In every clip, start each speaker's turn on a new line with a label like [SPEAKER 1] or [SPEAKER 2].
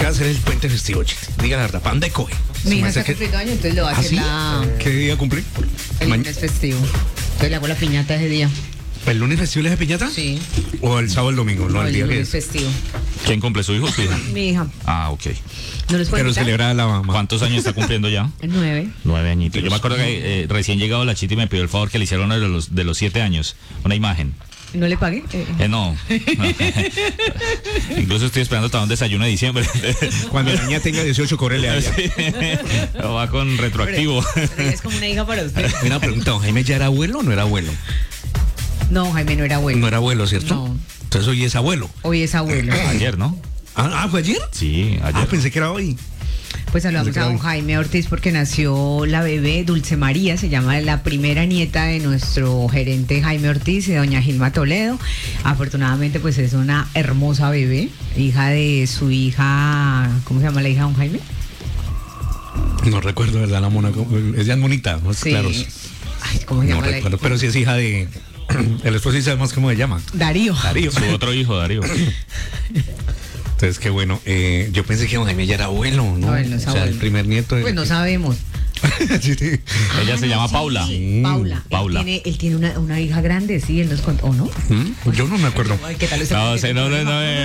[SPEAKER 1] ¿Qué va a hacer el puente festivo, Chiti? Diga la verdad, ¿para dónde coge?
[SPEAKER 2] Mi hija está cumpliendo años, entonces le va a hacer
[SPEAKER 1] ¿Qué día cumple?
[SPEAKER 2] el lunes festivo. Entonces le hago la piñata ese día.
[SPEAKER 1] ¿El lunes festivo es de piñata?
[SPEAKER 2] Sí.
[SPEAKER 1] ¿O el sábado o el domingo? No, el día que
[SPEAKER 2] lunes
[SPEAKER 1] es.
[SPEAKER 2] festivo.
[SPEAKER 3] ¿Quién cumple, su hijo o su hija?
[SPEAKER 2] Mi hija.
[SPEAKER 3] Ah, ok.
[SPEAKER 2] ¿No les puedo
[SPEAKER 1] Pero
[SPEAKER 2] invitar?
[SPEAKER 1] celebra la mamá.
[SPEAKER 3] ¿Cuántos años está cumpliendo ya?
[SPEAKER 2] 9.
[SPEAKER 3] 9 añitos. Yo me acuerdo que recién llegado la Chiti me pidió el favor que le hicieron uno de los 7 años, una imagen.
[SPEAKER 2] ¿No le pagué?
[SPEAKER 3] No. Incluso estoy esperando hasta un desayuno de diciembre.
[SPEAKER 1] Cuando la niña tenga 18, córrele a ella.
[SPEAKER 3] Sí. Va con retroactivo.
[SPEAKER 2] Pero ella es como una hija para usted.
[SPEAKER 1] Una pregunta, ¿don Jaime ya era abuelo o no era abuelo?
[SPEAKER 2] No, Jaime no era abuelo.
[SPEAKER 1] No era abuelo, ¿cierto?
[SPEAKER 2] No.
[SPEAKER 1] Entonces hoy es abuelo.
[SPEAKER 2] Hoy es abuelo.
[SPEAKER 3] Ayer, ¿no?
[SPEAKER 1] ¿Fue ayer?
[SPEAKER 3] Sí, ayer.
[SPEAKER 1] Pensé que era hoy.
[SPEAKER 2] Pues saludamos a don Jaime Ortiz porque nació la bebé Dulce María, se llama la primera nieta de nuestro gerente Jaime Ortiz y doña Gilma Toledo. Afortunadamente pues es una hermosa bebé, hija de su hija, ¿cómo se llama la hija de don Jaime?
[SPEAKER 1] No recuerdo, ¿verdad? La mona, ella es monita, ¿no?
[SPEAKER 2] Sí.
[SPEAKER 1] Claro.
[SPEAKER 2] Ay, ¿cómo se
[SPEAKER 1] No
[SPEAKER 2] llama la
[SPEAKER 1] recuerdo,
[SPEAKER 2] hija?
[SPEAKER 1] pero sí es hija de... El esposo sí sabemos cómo se llama.
[SPEAKER 2] Darío.
[SPEAKER 1] Darío.
[SPEAKER 3] Su otro hijo, Darío.
[SPEAKER 1] Entonces, qué bueno. Yo pensé que don Jaime ya era abuelo, ¿no?
[SPEAKER 2] No, él no es
[SPEAKER 1] o sea, el
[SPEAKER 2] abuelo.
[SPEAKER 1] primer nieto.
[SPEAKER 2] Pues no sabemos.
[SPEAKER 1] Sí, sí.
[SPEAKER 3] Ella se llama
[SPEAKER 2] sí,
[SPEAKER 3] Paula.
[SPEAKER 2] sí, Paula.
[SPEAKER 3] Paula.
[SPEAKER 2] Él tiene una hija grande, sí, él nos contó, ¿o no?
[SPEAKER 1] Yo no me acuerdo.
[SPEAKER 2] Ay, ¿qué tal usted?
[SPEAKER 3] No, sé, no.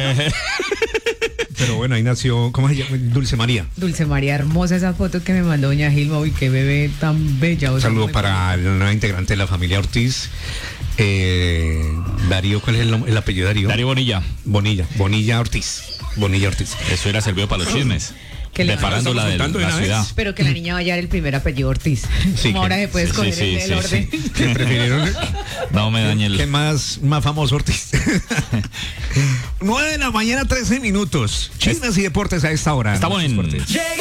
[SPEAKER 1] Pero bueno, ahí nació, ¿cómo se llama? Dulce María.
[SPEAKER 2] Dulce María, hermosa esa foto que me mandó doña Gilma. Uy, qué bebé tan bella.
[SPEAKER 1] Un saludo para la nueva integrante de la familia Ortiz. Darío, ¿cuál es el apellido de Darío?
[SPEAKER 3] Darío Bonilla.
[SPEAKER 1] Bonilla Ortiz. Bonilla Ortiz.
[SPEAKER 3] Eso hubiera servido para los chismes.
[SPEAKER 2] Que le
[SPEAKER 3] De farándula de
[SPEAKER 1] contando de
[SPEAKER 3] la
[SPEAKER 1] una
[SPEAKER 3] ciudad.
[SPEAKER 1] vez.
[SPEAKER 2] Pero que la niña vaya a dar el primer apellido Ortiz.
[SPEAKER 1] Sí,
[SPEAKER 2] Como ahora
[SPEAKER 1] que-
[SPEAKER 2] se puede
[SPEAKER 3] sí,
[SPEAKER 2] escoger
[SPEAKER 3] sí,
[SPEAKER 2] el
[SPEAKER 3] sí,
[SPEAKER 2] orden.
[SPEAKER 1] Que prefirieron...
[SPEAKER 3] No me dañe
[SPEAKER 1] ¿Qué
[SPEAKER 3] el...
[SPEAKER 1] más famoso Ortiz? 9 de la mañana, 13 minutos. Chismes y deportes a esta hora.
[SPEAKER 3] Estamos en...
[SPEAKER 1] Deportes.